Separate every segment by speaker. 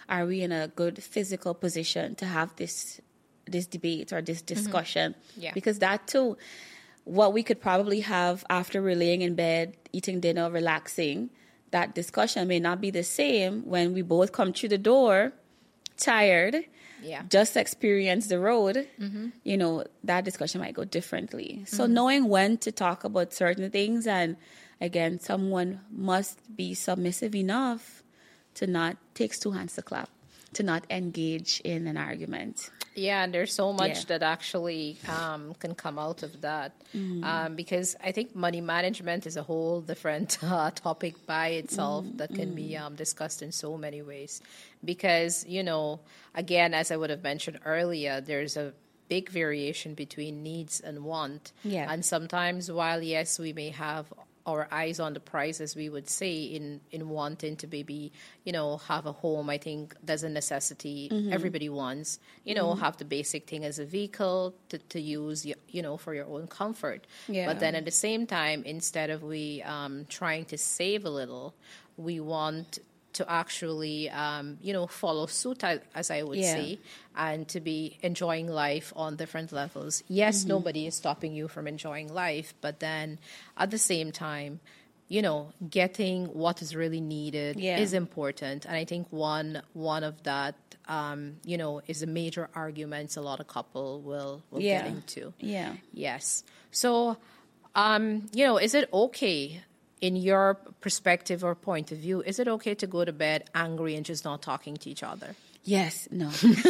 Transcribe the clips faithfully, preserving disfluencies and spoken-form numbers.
Speaker 1: are we in a good physical position to have this this debate or this discussion?
Speaker 2: Mm-hmm. Yeah.
Speaker 1: Because that too, what we could probably have after we're laying in bed, eating dinner, relaxing, that discussion may not be the same when we both come through the door tired,
Speaker 2: yeah.
Speaker 1: just experience the road.
Speaker 2: Mm-hmm.
Speaker 1: You know, that discussion might go differently. So
Speaker 2: Mm-hmm.
Speaker 1: knowing when to talk about certain things, and again, someone must be submissive enough to not, takes two hands to clap, to not engage in an argument.
Speaker 2: Yeah, and there's so much
Speaker 1: Yeah.
Speaker 2: that actually um, can come out of that.
Speaker 1: Mm-hmm.
Speaker 2: Um, because I think money management is a whole different uh, topic by itself
Speaker 1: Mm-hmm.
Speaker 2: that can be um, discussed in so many ways. Because, you know, again, as I would have mentioned earlier, there's a big variation between needs and want.
Speaker 1: Yeah.
Speaker 2: And sometimes while, yes, we may have our eyes on the prize, as we would say, in, in wanting to maybe, you know, have a home. I think there's a necessity
Speaker 1: Mm-hmm.
Speaker 2: everybody wants, you know, have the basic thing as a vehicle to, to use, y- you know, for your own comfort.
Speaker 1: Yeah.
Speaker 2: But then at the same time, instead of we um, trying to save a little, we want to actually, um, you know, follow suit, as as I would
Speaker 1: Yeah.
Speaker 2: say, and to be enjoying life on different levels. Yes,
Speaker 1: Mm-hmm.
Speaker 2: nobody is stopping you from enjoying life, but then at the same time, you know, getting what is really needed
Speaker 1: Yeah.
Speaker 2: is important. And I think one one of that, um, you know, is a major arguments a lot of couple will, will
Speaker 1: Yeah.
Speaker 2: get into.
Speaker 1: Yeah.
Speaker 2: Yes. So, um, you know, is it okay, in your perspective or point of view, is it okay to go to bed angry and just not talking to each other?
Speaker 1: Yes. No.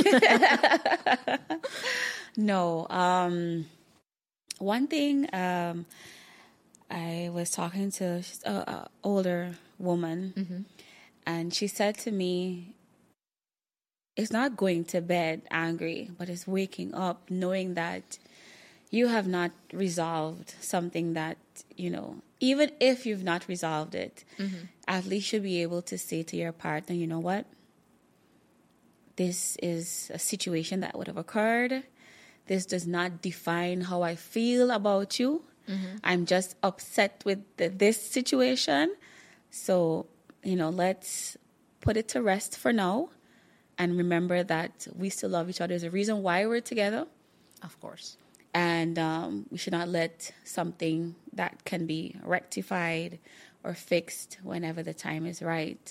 Speaker 1: No. Um, one thing, um, I was talking to an older woman,
Speaker 2: Mm-hmm.
Speaker 1: and she said to me, it's not going to bed angry, but it's waking up knowing that you have not resolved something that, you know, even if you've not resolved it,
Speaker 2: Mm-hmm.
Speaker 1: at least you'll be able to say to your partner, you know what? This is a situation that would have occurred. This does not define how I feel about you.
Speaker 2: Mm-hmm.
Speaker 1: I'm just upset with the, this situation. So, you know, let's put it to rest for now and remember that we still love each other. There's a reason why we're together.
Speaker 2: Of course.
Speaker 1: And um, we should not let something that can be rectified or fixed whenever the time is right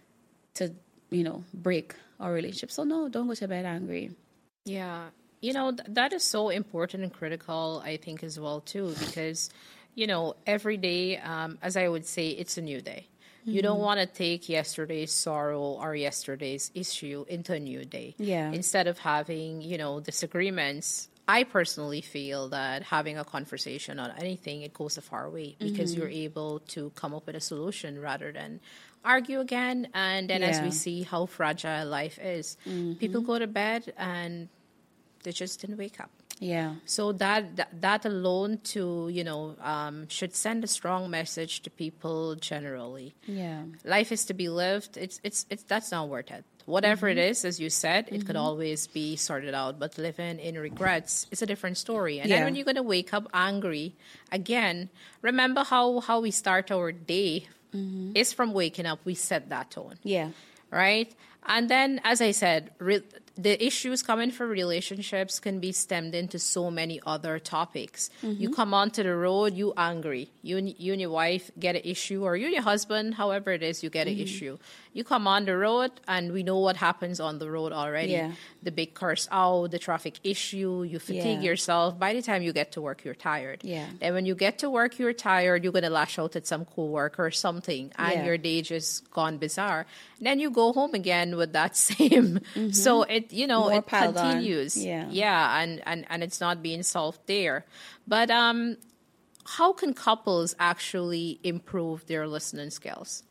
Speaker 1: to, you know, break our relationship. So, no, don't go to bed angry.
Speaker 2: Yeah. You know, th- that is so important and critical, I think, as well, too, because, you know, every day, um, as I would say, it's a new day. Mm-hmm. You don't want to take yesterday's sorrow or yesterday's issue into a new day.
Speaker 1: Yeah.
Speaker 2: Instead of having, you know, disagreements, I personally feel that having a conversation on anything, it goes a far way because mm-hmm. you're able to come up with a solution rather than argue again. And then
Speaker 1: Yeah.
Speaker 2: as we see how fragile life is,
Speaker 1: Mm-hmm.
Speaker 2: people go to bed and they just didn't wake up.
Speaker 1: Yeah.
Speaker 2: So that that, that alone, to you know, um, should send a strong message to people generally.
Speaker 1: Yeah.
Speaker 2: Life is to be lived. It's it's it's that's not worth it. Whatever
Speaker 1: Mm-hmm.
Speaker 2: it is, as you said, it mm-hmm. could always be sorted out. But living in regrets is a different story. And
Speaker 1: Yeah.
Speaker 2: then when you're going to wake up angry again, remember how how we start our day mm-hmm. is from waking up. We set that tone.
Speaker 1: Yeah.
Speaker 2: Right. And then, as I said, re- the issues coming for relationships can be stemmed into so many other topics. Mm-hmm. You come onto the road, you angry. You and, you and your wife get an issue, or you and your husband, however it is, you get an mm-hmm. issue. You come on the road, and we know what happens on the road already.
Speaker 1: Yeah.
Speaker 2: The big curse out, the traffic issue, you fatigue
Speaker 1: Yeah.
Speaker 2: yourself. By the time you get to work, you're tired.
Speaker 1: Yeah.
Speaker 2: And when you get to work, you're tired, you're going to lash out at some coworker or something, and
Speaker 1: Yeah.
Speaker 2: your day just gone bizarre. And then you go home again with that same. Mm-hmm. So it, you know,
Speaker 1: More
Speaker 2: it
Speaker 1: piled on.
Speaker 2: continues.
Speaker 1: Yeah.
Speaker 2: Yeah. And, and, and it's not being solved there. But um, how can couples actually improve their listening skills?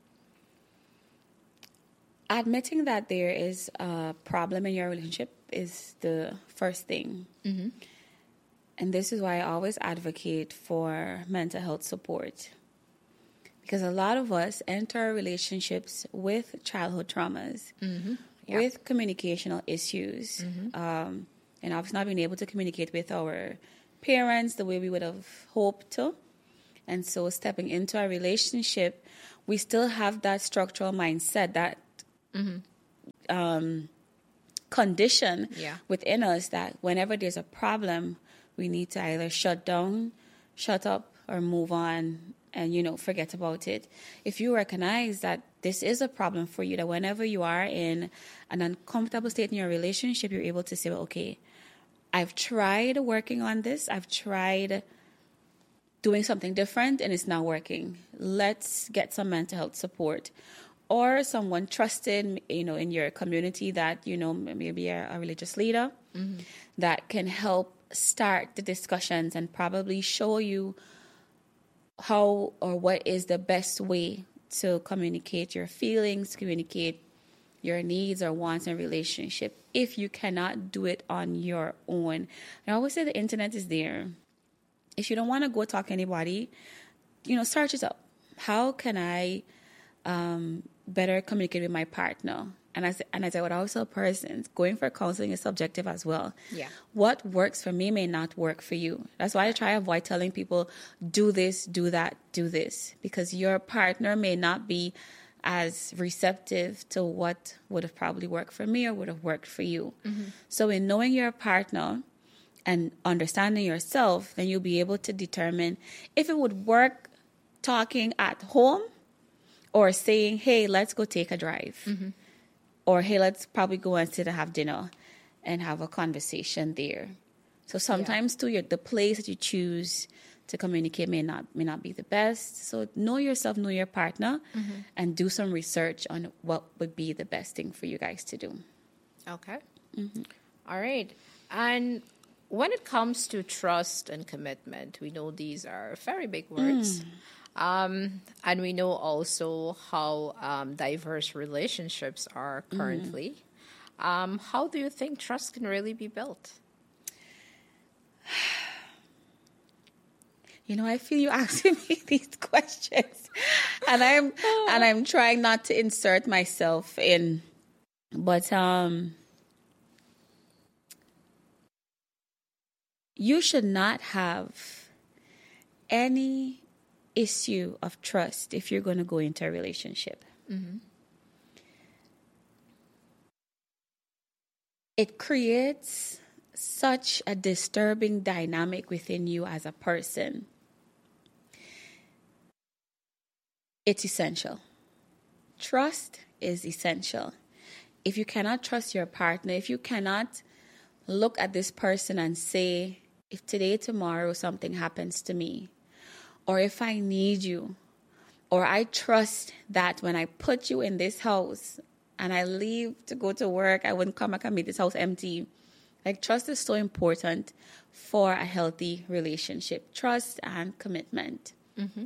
Speaker 1: Admitting that there is a problem in your relationship is the first thing.
Speaker 2: Mm-hmm.
Speaker 1: And this is why I always advocate for mental health support. Because a lot of us enter relationships with childhood traumas,
Speaker 2: mm-hmm. yeah.
Speaker 1: with communicational issues,
Speaker 2: mm-hmm.
Speaker 1: um, and obviously not being able to communicate with our parents the way we would have hoped to. And so stepping into a relationship, we still have that structural mindset that
Speaker 2: mm-hmm.
Speaker 1: um, condition
Speaker 2: Yeah.
Speaker 1: within us that whenever there's a problem, we need to either shut down, shut up, or move on and, you know, forget about it. If you recognize that this is a problem for you, that whenever you are in an uncomfortable state in your relationship, you're able to say, well, okay, I've tried working on this. I've tried doing something different and it's not working. Let's get some mental health support. Or someone trusted, you know, in your community that, you know, maybe a, a religious leader mm-hmm. that can help start the discussions and probably show you how or what is the best way to communicate your feelings, communicate your needs or wants in a relationship if you cannot do it on your own. I always say the internet is there. If you don't want to go talk to anybody, you know, search it up. How can I um, better communicate with my partner? And as, and as I would also tell persons, going for counseling is subjective as well.
Speaker 2: Yeah.
Speaker 1: What works for me may not work for you. That's why I try to avoid telling people, do this, do that, do this. Because your partner may not be as receptive to what would have probably worked for me or would have worked for you. Mm-hmm. So in knowing your partner and understanding yourself, then you'll be able to determine if it would work talking at home or saying, hey, let's go take a drive. Mm-hmm. Or, hey, let's probably go and sit and have dinner and have a conversation there. So sometimes, yeah. too, your, the place that you choose to communicate may not may not be the best. So know yourself, know your partner, mm-hmm. and do some research on what would be the best thing for you guys to do.
Speaker 2: Okay. Mm-hmm. All right. And when it comes to trust and commitment, we know these are very big words. Mm. Um, and we know also how um, diverse relationships are currently. Mm. Um, how do you think trust can really be built?
Speaker 1: You know, I feel you asking me these questions, and I'm and I'm trying not to insert myself in, but um, you should not have any issue of trust if you're going to go into a relationship. Mm-hmm. It creates such a disturbing dynamic within you as a person. It's essential. Trust is essential. If you cannot trust your partner, if you cannot look at this person and say, if today, tomorrow, something happens to me, or if I need you, or I trust that when I put you in this house and I leave to go to work, I wouldn't come back and meet this house empty. Like, trust is so important for a healthy relationship. Trust and commitment. Mm-hmm.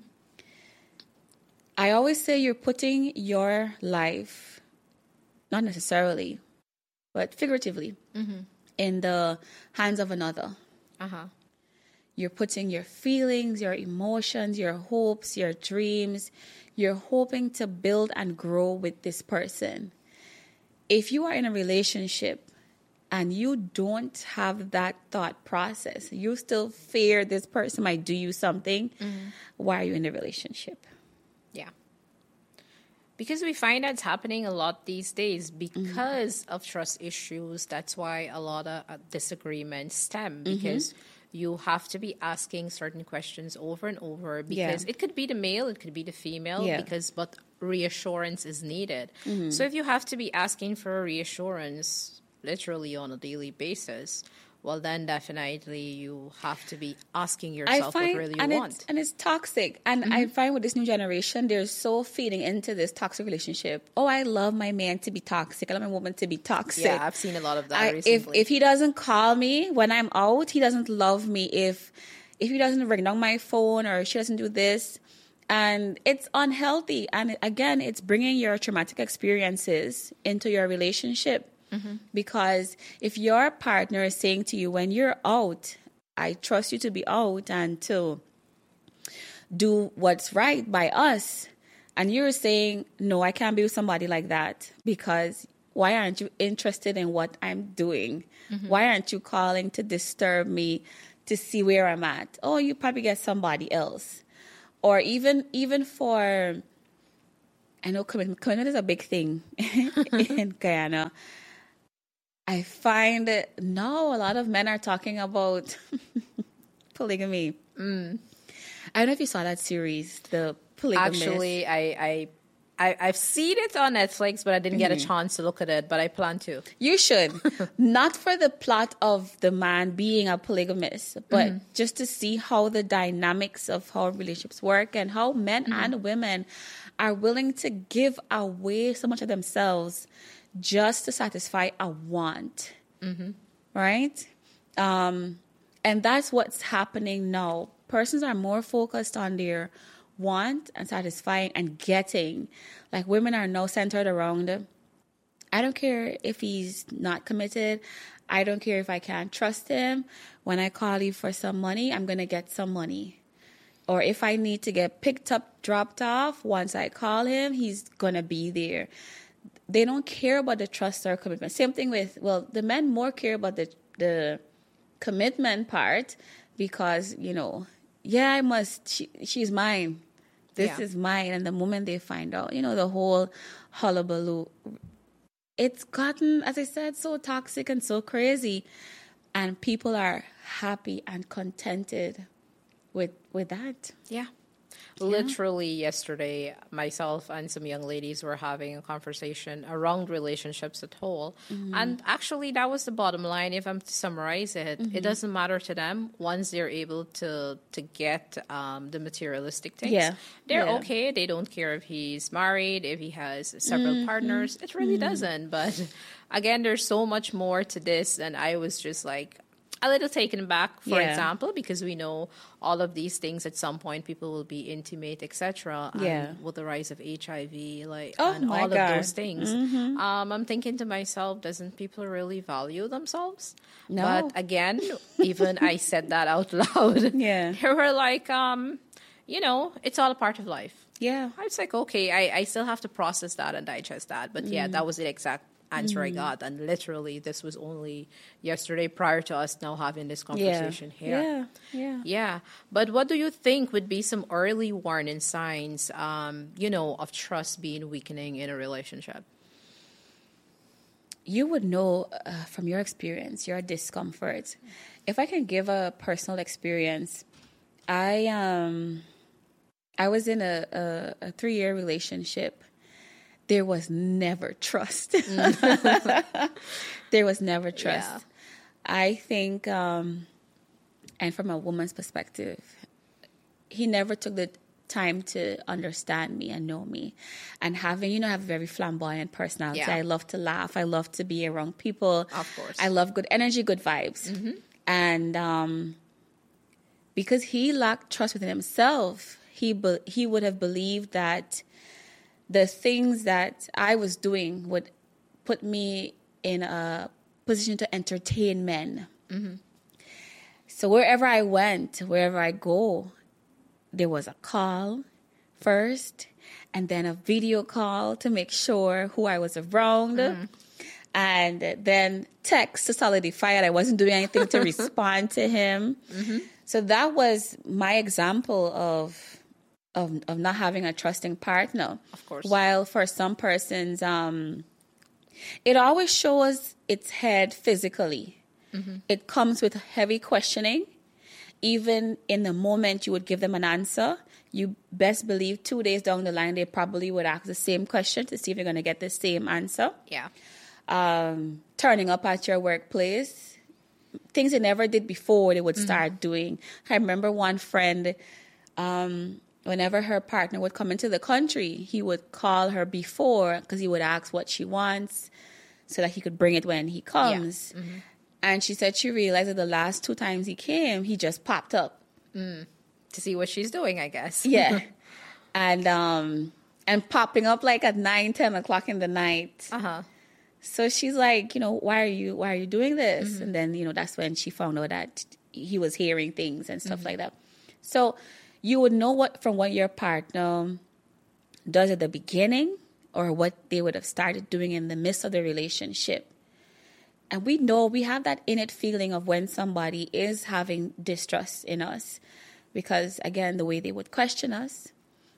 Speaker 1: I always say you're putting your life, not necessarily, but figuratively, mm-hmm. in the hands of another. Uh-huh. You're putting your feelings, your emotions, your hopes, your dreams. You're hoping to build and grow with this person. If you are in a relationship and you don't have that thought process, you still fear this person might do you something, mm-hmm. why are you in a relationship?
Speaker 2: Yeah. Because we find that's happening a lot these days because mm-hmm. of trust issues. That's why a lot of uh, disagreements stem, because mm-hmm. you have to be asking certain questions over and over, because yeah. it could be the male, it could be the female, yeah. because but reassurance is needed. Mm-hmm. So if you have to be asking for reassurance literally on a daily basis, well, then definitely you have to be asking yourself find, what really you
Speaker 1: and
Speaker 2: want.
Speaker 1: It's, and it's toxic. And mm-hmm. I find with this new generation, they're so feeding into this toxic relationship. Oh, I love my man to be toxic. I love my woman to be toxic.
Speaker 2: Yeah, I've seen a lot of that
Speaker 1: I,
Speaker 2: recently.
Speaker 1: If, if he doesn't call me when I'm out, he doesn't love me. If, if he doesn't ring on my phone or she doesn't do this. And it's unhealthy. And again, it's bringing your traumatic experiences into your relationship. Mm-hmm. Because if your partner is saying to you when you're out, I trust you to be out and to do what's right by us, and you're saying, no, I can't be with somebody like that, because why aren't you interested in what I'm doing? Mm-hmm. Why aren't you calling to disturb me to see where I'm at? Oh, you probably get somebody else. Or even even for I know commitment, commitment is a big thing in Guyana. I find that now a lot of men are talking about polygamy.
Speaker 2: Mm.
Speaker 1: I don't know if you saw that series, The Polygamist.
Speaker 2: Actually, I, I, I, I've seen it on Netflix, but I didn't get a chance to look at it, but I plan to.
Speaker 1: You should. Not for the plot of the man being a polygamist, but mm-hmm. just to see how the dynamics of how relationships work and how men mm-hmm. and women are willing to give away so much of themselves just to satisfy a want, mm-hmm. right? Um, and that's what's happening now. Persons are more focused on their want and satisfying and getting. Like women are now centered around, I don't care if he's not committed. I don't care if I can't trust him. When I call you for some money, I'm going to get some money. Or if I need to get picked up, dropped off, once I call him, he's going to be there. They don't care about the trust or commitment. Same thing with, well, the men more care about the the commitment part because, you know, yeah, I must, she, she's mine. This yeah. is mine. And the moment they find out, you know, the whole hullabaloo, it's gotten, as I said, so toxic and so crazy. And people are happy and contented with with that.
Speaker 2: Yeah. Literally yesterday, myself and some young ladies were having a conversation around relationships at whole. Mm-hmm. And actually, that was the bottom line. If I'm to summarize it, mm-hmm. it doesn't matter to them once they're able to to get um, the materialistic things. Yeah. They're yeah. okay. They don't care if he's married, if he has several mm-hmm. partners. It really mm-hmm. doesn't. But again, there's so much more to this. And I was just like, a little taken back, for yeah. example, because we know all of these things at some point people will be intimate, et cetera. Yeah. And with the rise of H I V, like
Speaker 1: oh
Speaker 2: and
Speaker 1: my
Speaker 2: all
Speaker 1: God.
Speaker 2: of those things,
Speaker 1: mm-hmm.
Speaker 2: um, I'm thinking to myself, doesn't people really value themselves?
Speaker 1: No.
Speaker 2: But again, even I said that out loud.
Speaker 1: Yeah.
Speaker 2: They were like, um, you know, it's all a part of life.
Speaker 1: Yeah.
Speaker 2: I was like, okay, I, I still have to process that and digest that. But mm. yeah, that was the exact answer mm-hmm. I got, and literally this was only yesterday prior to us now having this conversation
Speaker 1: yeah.
Speaker 2: here.
Speaker 1: Yeah, yeah,
Speaker 2: yeah. But what do you think would be some early warning signs, um, you know, of trust being weakening in a relationship?
Speaker 1: You would know uh, from your experience, your discomfort. If I can give a personal experience, I um, I was in a, a, a three-year relationship. There was never trust. Mm. There was never trust. Yeah. I think, um, and from a woman's perspective, he never took the time to understand me and know me. And having, you know, I have a very flamboyant personality. Yeah. I love to laugh. I love to be around people.
Speaker 2: Of course.
Speaker 1: I love good energy, good vibes. Mm-hmm. And um, because he lacked trust within himself, he be- he would have believed that the things that I was doing would put me in a position to entertain men. Mm-hmm. So wherever I went, wherever I go, there was a call first, and then a video call to make sure who I was around, mm-hmm. and then text to solidify that I wasn't doing anything to respond to him. Mm-hmm. So that was my example of Of, of not having a trusting partner.
Speaker 2: Of course.
Speaker 1: While for some persons, um, it always shows its head physically. Mm-hmm. It comes with heavy questioning. Even in the moment you would give them an answer, you best believe two days down the line, they probably would ask the same question to see if you're going to get the same answer.
Speaker 2: Yeah.
Speaker 1: Um, turning up at your workplace, things they never did before, they would mm-hmm. start doing. I remember one friend, um, whenever her partner would come into the country, he would call her before because he would ask what she wants so that he could bring it when he comes. Yeah. Mm-hmm. And she said she realized that the last two times he came, he just popped up.
Speaker 2: Mm. To see what she's doing, I guess.
Speaker 1: Yeah. And um, and popping up like at nine, ten o'clock in the night.
Speaker 2: Uh-huh.
Speaker 1: So she's like, you know, why are you why are you doing this? Mm-hmm. And then, you know, that's when she found out that he was hearing things and stuff mm-hmm. like that. So you would know what from what your partner does at the beginning or what they would have started doing in the midst of the relationship. And we know we have that innate feeling of when somebody is having distrust in us because, again, the way they would question us,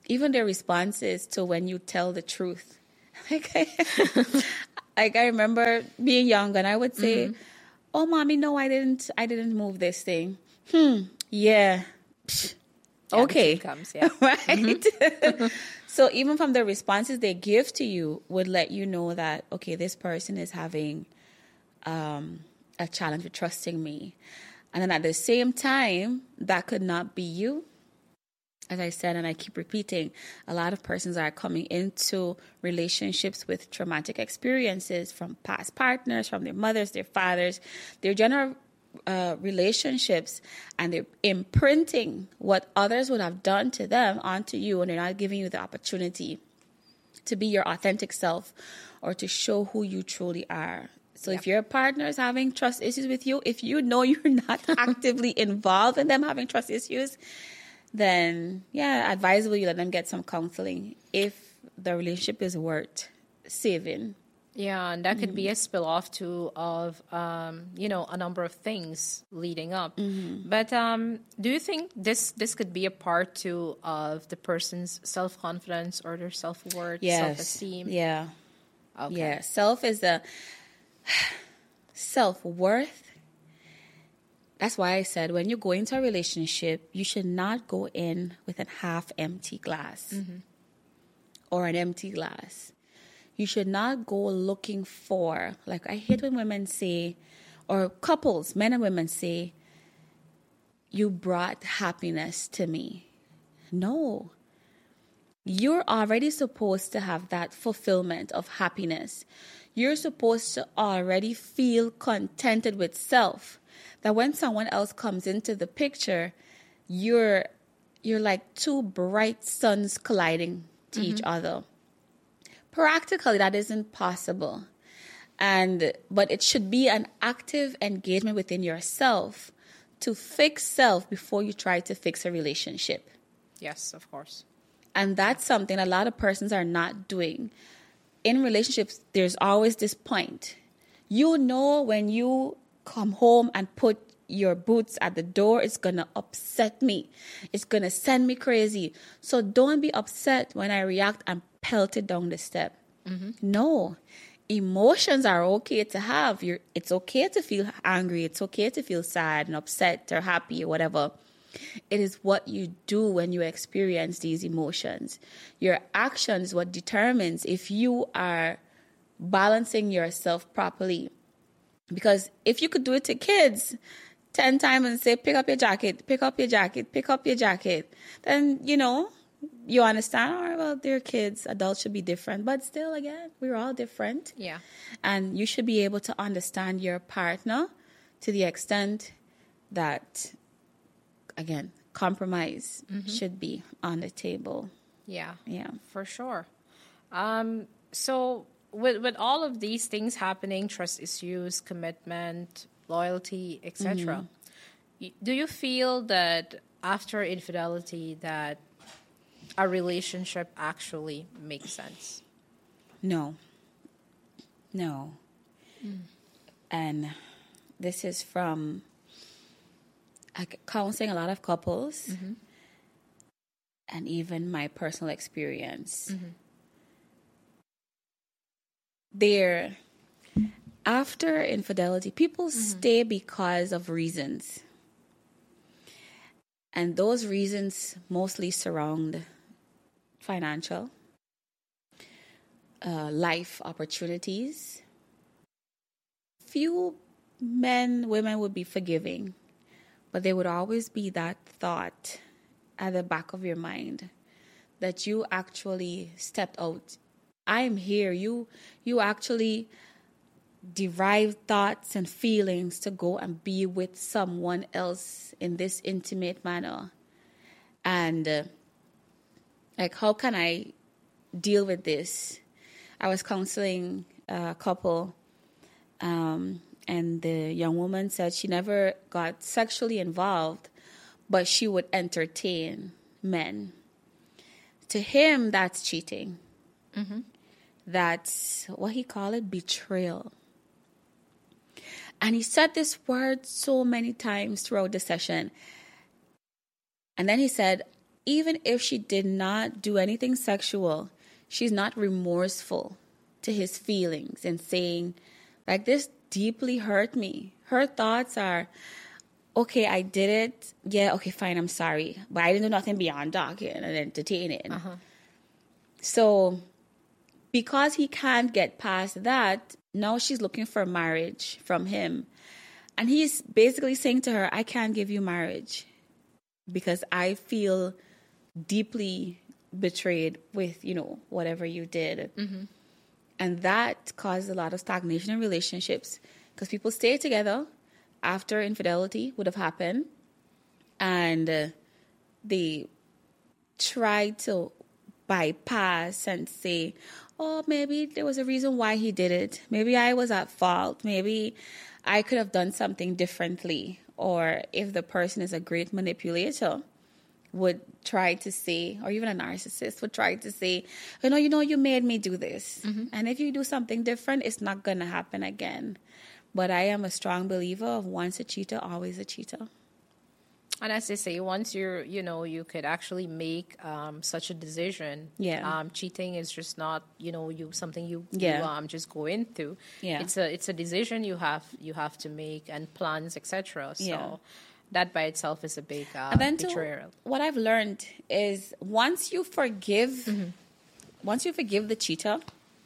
Speaker 1: even their responses to when you tell the truth. Like I, like I remember being young and I would say, mm-hmm. "Oh, mommy, no, I didn't. I didn't move this thing." Hmm. Yeah. Psh,
Speaker 2: yeah
Speaker 1: okay.
Speaker 2: Comes, yeah.
Speaker 1: Right.
Speaker 2: Mm-hmm.
Speaker 1: So even from the responses they give to you would let you know that, okay, this person is having um, a challenge with trusting me. And then at the same time, that could not be you. As I said, and I keep repeating, a lot of persons are coming into relationships with traumatic experiences from past partners, from their mothers, their fathers, their general uh, relationships, and they're imprinting what others would have done to them onto you, and they're not giving you the opportunity to be your authentic self or to show who you truly are. So yep. if your partner is having trust issues with you, if you know you're not actively involved in them having trust issues, then, yeah, advisable you let them get some counseling if the relationship is worth saving.
Speaker 2: Yeah, and that could mm-hmm. be a spill-off, too, of, um, you know, a number of things leading up. Mm-hmm. But um, do you think this, this could be a part, too, of the person's self-confidence or their self-worth,
Speaker 1: yes.
Speaker 2: self-esteem?
Speaker 1: Yeah.
Speaker 2: Okay.
Speaker 1: Yeah, self is the... self-worth. That's why I said when you go into a relationship, you should not go in with a half-empty glass mm-hmm. or an empty glass. You should not go looking for, like I hate when women say, or couples, men and women say, you brought happiness to me. No. You're already supposed to have that fulfillment of happiness. You're supposed to already feel contented with self. That when someone else comes into the picture, you're you're like two bright suns colliding to mm-hmm. each other. Practically, that isn't possible. And but it should be an active engagement within yourself to fix self before you try to fix a relationship.
Speaker 2: Yes, of course.
Speaker 1: And that's something a lot of persons are not doing. In relationships, there's always this point. You know when you come home and put your boots at the door, it's going to upset me. It's going to send me crazy. So don't be upset when I react and pelt it down the step. Mm-hmm. No. Emotions are okay to have. You're, it's okay to feel angry. It's okay to feel sad and upset or happy or whatever. It is what you do when you experience these emotions. Your actions is what determines if you are balancing yourself properly. Because if you could do it to kids ten times and say, pick up your jacket, pick up your jacket, pick up your jacket, then, you know, you understand, all right, well, they're kids. Adults should be different. But still, again, we're all different.
Speaker 2: Yeah.
Speaker 1: And you should be able to understand your partner to the extent that, again, compromise mm-hmm. should be on the table.
Speaker 2: Yeah.
Speaker 1: Yeah.
Speaker 2: For sure. Um, so with with all of these things happening, trust issues, commitment, loyalty, et cetera, mm-hmm. do you feel that after infidelity that a relationship actually makes sense?
Speaker 1: No. No. Mm. And this is from counseling a lot of couples mm-hmm. and even my personal experience. Mm-hmm. There, after infidelity, people mm-hmm. stay because of reasons. And those reasons mostly surround financial, uh, life opportunities. Few men, women would be forgiving, but there would always be that thought at the back of your mind that you actually stepped out. I'm here. You, you actually derived thoughts and feelings to go and be with someone else in this intimate manner. And uh, like, how can I deal with this? I was counseling a couple, um, and the young woman said she never got sexually involved, but she would entertain men. To him, that's cheating. Mm-hmm. That's what he called it, betrayal. And he said this word so many times throughout the session. And then he said, even if she did not do anything sexual, she's not remorseful to his feelings and saying, like, this deeply hurt me. Her thoughts are, okay, I did it. Yeah, okay, fine, I'm sorry. But I didn't do nothing beyond talking and entertaining. Uh-huh. So because he can't get past that, now she's looking for marriage from him. And he's basically saying to her, I can't give you marriage because I feel deeply betrayed with, you know, whatever you did. Mm-hmm. And that caused a lot of stagnation in relationships because people stay together after infidelity would have happened. And uh, they try to bypass and say, oh, maybe there was a reason why he did it. Maybe I was at fault. Maybe I could have done something differently. Or if the person is a great manipulator, would try to say, or even a narcissist would try to say, you know, you know, you made me do this. Mm-hmm. And if you do something different, it's not going to happen again. But I am a strong believer of once a cheater, always a cheater.
Speaker 2: And as they say, once you're, you know, you could actually make um, such a decision.
Speaker 1: Yeah.
Speaker 2: Um, cheating is just not, you know, you something you,
Speaker 1: yeah.
Speaker 2: you um, just go into.
Speaker 1: Yeah.
Speaker 2: It's a it's a decision you have you have to make and plans, et cetera. So
Speaker 1: yeah.
Speaker 2: that by itself is a big uh,
Speaker 1: and then
Speaker 2: betrayal.
Speaker 1: Too, what I've learned is once you forgive, mm-hmm. once you forgive the cheater,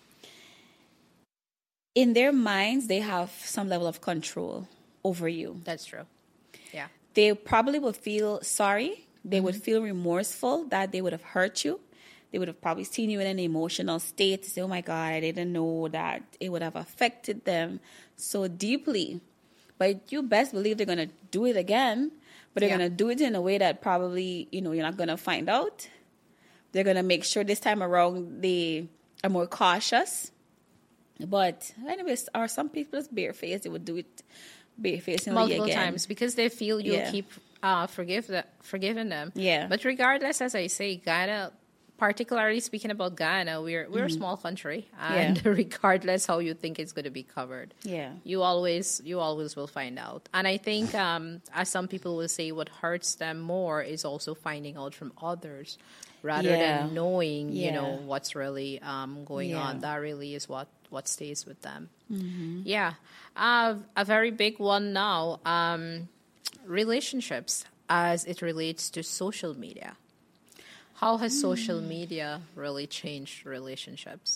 Speaker 1: in their minds they have some level of control over you.
Speaker 2: That's true. Yeah.
Speaker 1: They probably would feel sorry. They
Speaker 2: mm-hmm.
Speaker 1: would feel remorseful that they would have hurt you. They would have probably seen you in an emotional state to say, oh my God, I didn't know that it would have affected them so deeply. But you best believe they're going to do it again. But they're yeah. going to do it in a way that probably, you know, you're not going to find out. They're going to make sure this time around they are more cautious. But anyways, are some people just barefaced? They would do it barefacedly
Speaker 2: multiple
Speaker 1: again.
Speaker 2: times because they feel you'll
Speaker 1: yeah.
Speaker 2: keep uh, forgive the, forgiving them.
Speaker 1: Yeah.
Speaker 2: But regardless, as I say, Ghana, particularly speaking about Ghana, we're we're mm-hmm. a small country, and yeah. regardless how you think it's going to be covered,
Speaker 1: yeah,
Speaker 2: you always you always will find out. And I think, um, as some people will say, what hurts them more is also finding out from others rather
Speaker 1: yeah.
Speaker 2: than knowing,
Speaker 1: yeah.
Speaker 2: you know, what's really um, going
Speaker 1: yeah.
Speaker 2: on. That really is what. what stays with them.
Speaker 1: Mm-hmm.
Speaker 2: Yeah. Uh, a very big one now, um, relationships as it relates to social media. How has mm. social media really changed relationships?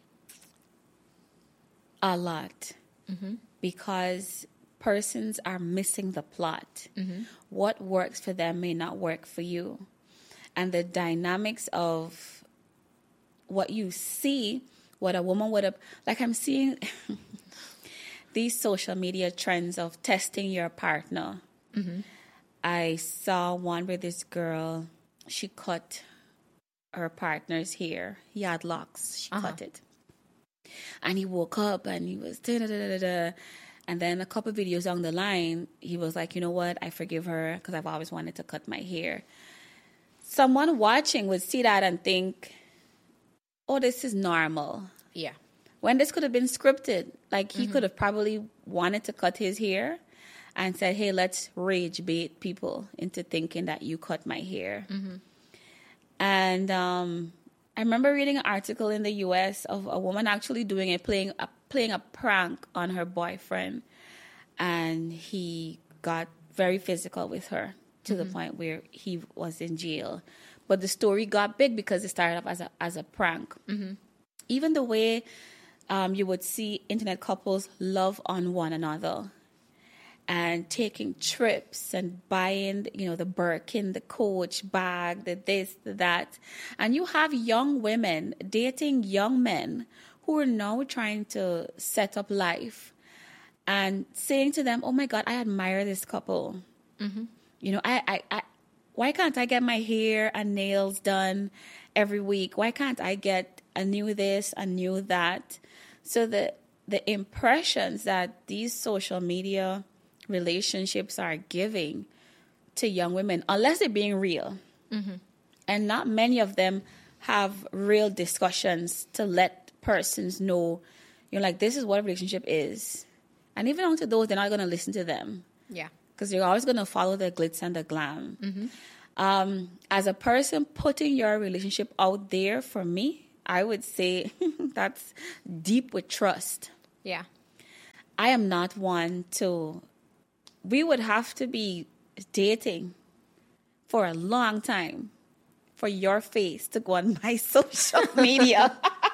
Speaker 1: A lot.
Speaker 2: Mm-hmm.
Speaker 1: Because persons are missing the plot.
Speaker 2: Mm-hmm.
Speaker 1: What works for them may not work for you. And the dynamics of what you see, what a woman would have, like I'm seeing these social media trends of testing your partner.
Speaker 2: Mm-hmm.
Speaker 1: I saw one where this girl, she cut her partner's hair. He had locks. She
Speaker 2: uh-huh.
Speaker 1: cut it. And he woke up and he was da da da da da. And then a couple of videos down the line, he was like, you know what? I forgive her because I've always wanted to cut my hair. Someone watching would see that and think, oh, this is normal.
Speaker 2: Yeah.
Speaker 1: When this could have been scripted. Like, he
Speaker 2: mm-hmm.
Speaker 1: could have probably wanted to cut his hair and said, hey, let's rage bait people into thinking that you cut my hair.
Speaker 2: Mm-hmm.
Speaker 1: And um, I remember reading an article in the U S of a woman actually doing it, playing a, playing a prank on her boyfriend. And he got very physical with her to mm-hmm. the point where he was in jail. But the story got big because it started off as a as a prank.
Speaker 2: Mm-hmm.
Speaker 1: Even the way um, you would see internet couples love on one another and taking trips and buying, you know, the Birkin, the Coach bag, the this, the that. And you have young women dating young men who are now trying to set up life and saying to them, oh, my God, I admire this couple.
Speaker 2: Mm-hmm.
Speaker 1: You know, I, I, I why can't I get my hair and nails done every week? Why can't I get a new this, a new that? So the the impressions that these social media relationships are giving to young women, unless they're being real,
Speaker 2: mm-hmm.
Speaker 1: and not many of them have real discussions to let persons know, you know, like, this is what a relationship is. And even on to those, they're not going to listen to them.
Speaker 2: Yeah.
Speaker 1: Because they're always going to follow the glitz and the glam.
Speaker 2: Mm-hmm.
Speaker 1: Um, as a person putting your relationship out there, for me, I would say that's deep with trust.
Speaker 2: Yeah.
Speaker 1: I am not one to, we would have to be dating for a long time for your face to go on my social media.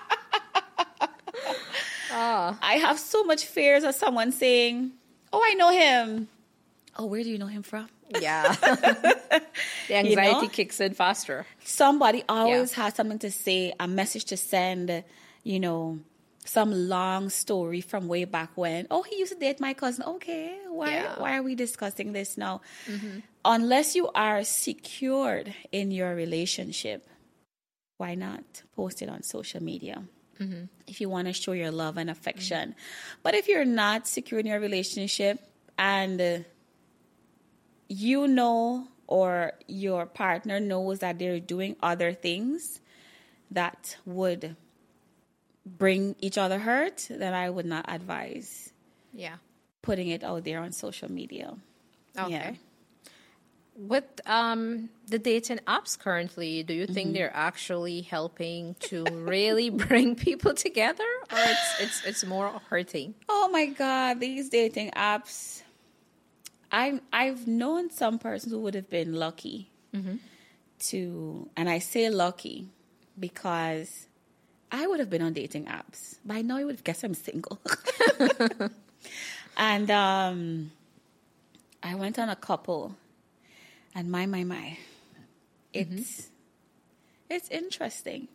Speaker 1: oh. I have so much fears of someone saying, oh, I know him. Oh, where do you know him from?
Speaker 2: Yeah. The anxiety you know? kicks in faster.
Speaker 1: Somebody always yeah. has something to say, a message to send, you know, some long story from way back when. Oh, he used to date my cousin. Okay, why yeah. why are we discussing this now? Mm-hmm. Unless you are secured in your relationship, why not post it on social media? Mm-hmm. If you want to show your love and affection. Mm-hmm. But if you're not secure in your relationship and uh, you know or your partner knows that they're doing other things that would bring each other hurt, then I would not advise
Speaker 2: yeah.
Speaker 1: putting it out there on social media.
Speaker 2: Okay.
Speaker 1: Yeah.
Speaker 2: With um, the dating apps currently, do you think mm-hmm. they're actually helping to really bring people together, or it's it's it's more hurting?
Speaker 1: Oh my God, these dating apps. I I've known some persons who would have been lucky mm-hmm. to, and I say lucky because I would have been on dating apps. By now, you would have guessed I'm single. and um, I went on a couple. And my, my, my, it's, mm-hmm. it's interesting.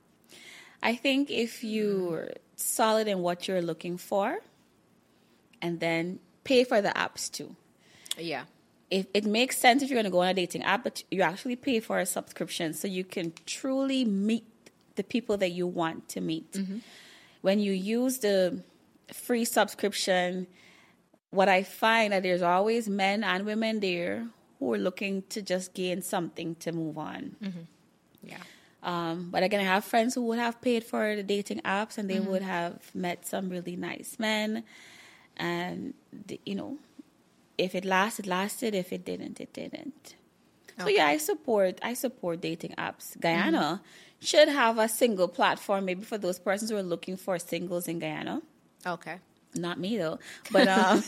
Speaker 1: I think if you're solid in what you're looking for, and then pay for the apps too.
Speaker 2: Yeah.
Speaker 1: If it makes sense if you're going to go on a dating app, but you actually pay for a subscription so you can truly meet the people that you want to meet. Mm-hmm. When you use the free subscription, what I find that there's always men and women there who are looking to just gain something to move on.
Speaker 2: Mm-hmm. Yeah.
Speaker 1: Um, but again, I have friends who would have paid for the dating apps and they mm-hmm. would have met some really nice men. And, the, you know, if it lasted, lasted. If it didn't, it didn't. Okay. So, yeah, I support I support dating apps. Guyana mm-hmm. should have a single platform, maybe for those persons who are looking for singles in Guyana.
Speaker 2: Okay.
Speaker 1: Not me, though. But, um...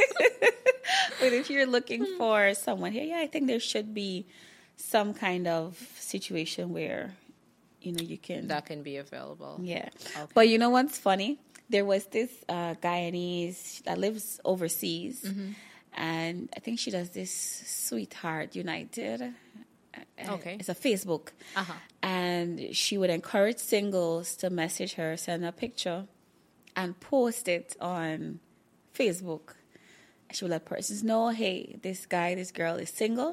Speaker 1: But if you're looking for someone here, yeah, I think there should be some kind of situation where, you know, you can...
Speaker 2: That can be available.
Speaker 1: Yeah.
Speaker 2: Okay.
Speaker 1: But you know what's funny? There was this uh, Guyanese that lives overseas, mm-hmm. and I think she does this Sweetheart United.
Speaker 2: Okay.
Speaker 1: It's a Facebook.
Speaker 2: Uh-huh.
Speaker 1: And she would encourage singles to message her, send a picture, and post it on Facebook. She would let persons know, hey, this guy, this girl is single.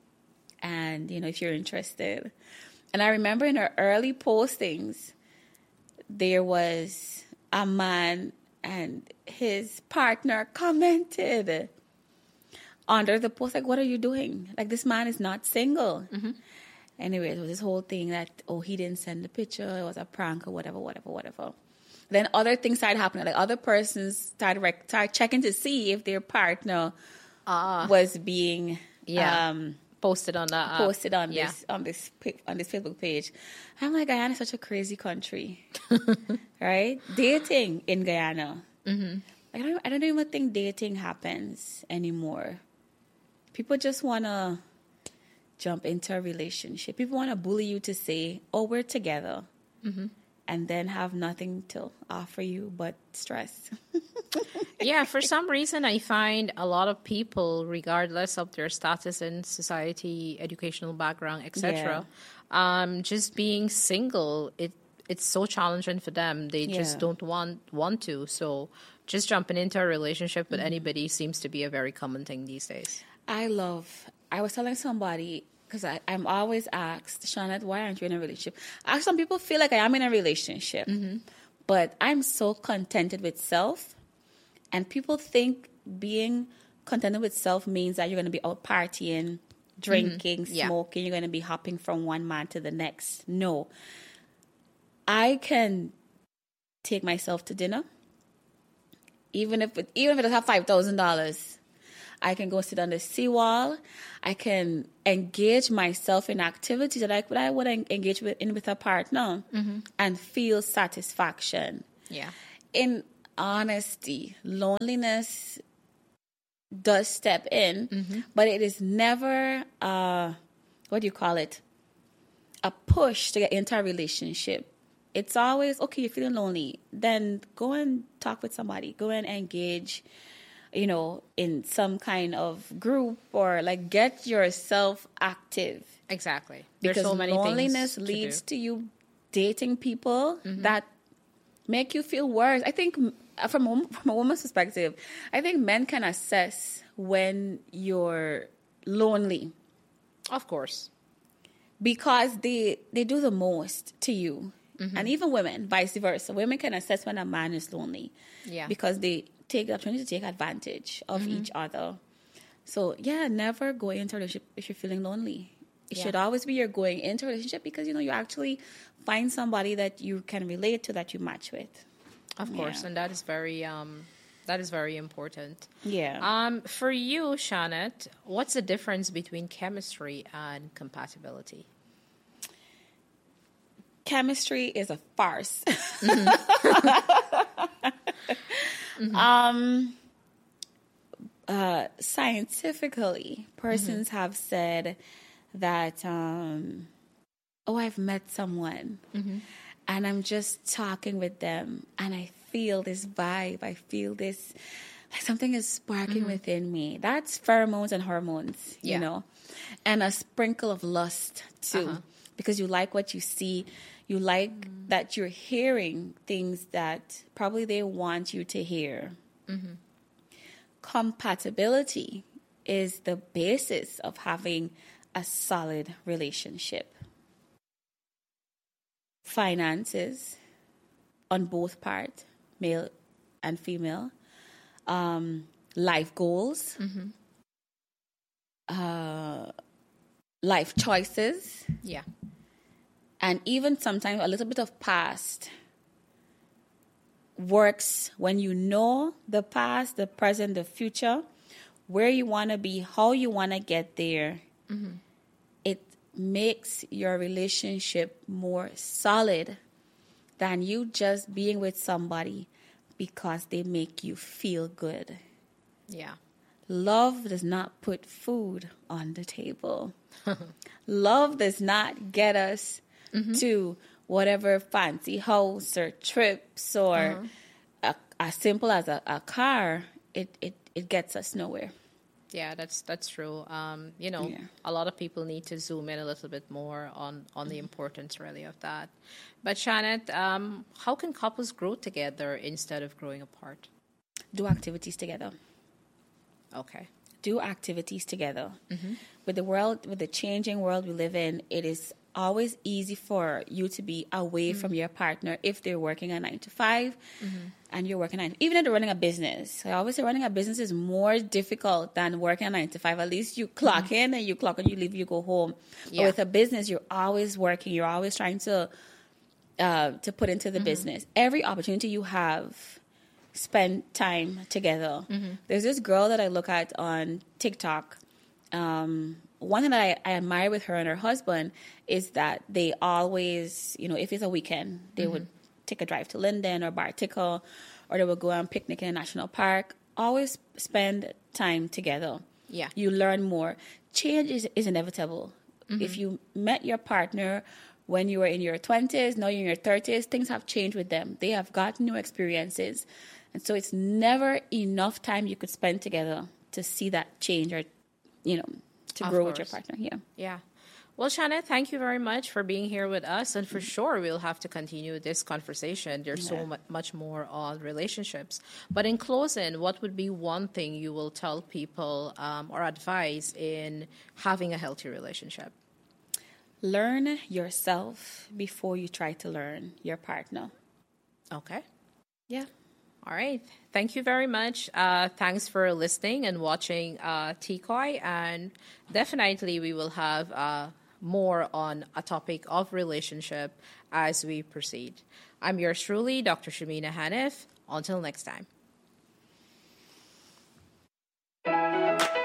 Speaker 1: And, you know, if you're interested. And I remember in her early postings, there was a man and his partner commented under the post, like, what are you doing? Like, this man is not single. Mm-hmm. Anyway, it was this whole thing that, oh, he didn't send the picture. It was a prank or whatever, whatever, whatever. Then other things started happening. Like other persons started, rec- started checking to see if their partner uh, was being
Speaker 2: yeah.
Speaker 1: um,
Speaker 2: posted on that.
Speaker 1: Posted on
Speaker 2: yeah.
Speaker 1: this on this on this Facebook page. I'm like, Guyana is such a crazy country, right? Dating in Guyana. Mm-hmm. Like, I don't, I don't even think dating happens anymore. People just wanna jump into a relationship. People wanna bully you to say, "Oh, we're together." Mm-hmm. And then have nothing to offer you but stress.
Speaker 2: Yeah, for some reason, I find a lot of people, regardless of their status in society, educational background, et cetera, yeah. um, just being single, it it's so challenging for them. They yeah. just don't want want to. So just jumping into a relationship with mm-hmm. anybody seems to be a very common thing these days.
Speaker 1: I love, I was telling somebody, because I'm always asked, Shawnette, why aren't you in a relationship? Actually, some people feel like I am in a relationship, mm-hmm. but I'm so contented with self. And people think being contented with self means that you're going to be out partying, drinking, mm-hmm. yeah. smoking. You're going to be hopping from one man to the next. No. I can take myself to dinner, even if it, even if it doesn't have five thousand dollars. I can go sit on the seawall. I can engage myself in activities that I, that I would engage with, in with a partner mm-hmm. and feel satisfaction.
Speaker 2: Yeah.
Speaker 1: In honesty, loneliness does step in, mm-hmm. but it is never, uh, what do you call it, a push to get into a relationship. It's always, okay, you're feeling lonely, then go and talk with somebody. Go and engage, you know, in some kind of group, or like get yourself active.
Speaker 2: Exactly.
Speaker 1: Because
Speaker 2: There's so many
Speaker 1: loneliness
Speaker 2: things
Speaker 1: leads
Speaker 2: to,
Speaker 1: to you dating people mm-hmm. that make you feel worse. I think from a, from a woman's perspective, I think men can assess when you're lonely.
Speaker 2: Of course. Because
Speaker 1: they, they do the most to you. Mm-hmm. And even women, vice versa. Women can assess when a man is lonely.
Speaker 2: Yeah.
Speaker 1: Because they take the opportunity to take advantage of mm-hmm. each other. So, yeah, never go into a relationship if you're feeling lonely. It yeah. should always be you're going into a relationship because, you know, you actually find somebody that you can relate to, that you match with.
Speaker 2: Of yeah. course. And that is very, um, that is very important.
Speaker 1: Yeah.
Speaker 2: Um, for you, Shanette, what's the difference between chemistry and compatibility?
Speaker 1: Chemistry is a farce. Mm-hmm. mm-hmm. Um, uh, scientifically, persons mm-hmm. have said that, um, oh, I've met someone mm-hmm. and I'm just talking with them and I feel this vibe. I feel this, like something is sparking mm-hmm. within me. That's pheromones and hormones, you yeah. know, and a sprinkle of lust too, uh-huh. because you like what you see. You like mm-hmm. that you're hearing things that probably they want you to hear. Mm-hmm. Compatibility is the basis of having a solid relationship. Finances on both parts, male and female. Um, life goals. Mm-hmm. Uh, life choices.
Speaker 2: Yeah.
Speaker 1: And even sometimes a little bit of past works when you know the past, the present, the future, where you want to be, how you want to get there. Mm-hmm. It makes your relationship more solid than you just being with somebody because they make you feel good.
Speaker 2: Yeah.
Speaker 1: Love does not put food on the table. Love does not get us mm-hmm. to whatever fancy house or trips or uh-huh. a, as simple as a, a car. It, it, it gets us nowhere.
Speaker 2: Yeah, that's that's true. Um, you know, yeah. a lot of people need to zoom in a little bit more on, on the importance really of that. But Shanette, um, how can couples grow together instead of growing apart?
Speaker 1: Do activities together.
Speaker 2: Okay.
Speaker 1: Do activities together. Mm-hmm. With the world, with the changing world we live in, it is always easy for you to be away mm-hmm. from your partner if they're working a nine to five mm-hmm. and you're working nine. Even if they're running a business, I always say running a business is more difficult than working a nine to five. At least you clock mm-hmm. in and you clock and you leave, you go home. Yeah. But with a business, you're always working. You're always trying to uh, to put into the mm-hmm. business. Every opportunity you have, spend time together. Mm-hmm. There's this girl that I look at on TikTok. Um, one thing that I, I admire with her and her husband is that they always, you know, if it's a weekend, they mm-hmm. would take a drive to Linden or Bartico, or they would go and picnic in a national park. Always spend time together.
Speaker 2: Yeah.
Speaker 1: You learn more. Change is, is inevitable. Mm-hmm. If you met your partner when you were in your twenties, now you're in your thirties, things have changed with them. They have got new experiences. And so it's never enough time you could spend together to see that change or, you know, to of grow course. With your partner. Yeah.
Speaker 2: Yeah. Well, Shanette, thank you very much for being here with us. And for sure, we'll have to continue this conversation. There's yeah. so much more on relationships. But in closing, what would be one thing you will tell people um, or advise in having a healthy relationship?
Speaker 1: Learn yourself before you try to learn your partner.
Speaker 2: Okay.
Speaker 1: Yeah.
Speaker 2: All right. Thank you very much. Uh, thanks for listening and watching uh, T C O I. And definitely we will have uh, more on a topic of relationship as we proceed. I'm yours truly, Doctor Shamina Hanif. Until next time.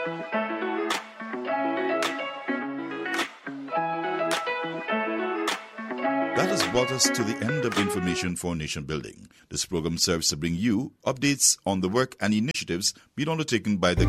Speaker 3: brought us to the end of Information for Nation Building. This program serves to bring you updates on the work and initiatives being undertaken by the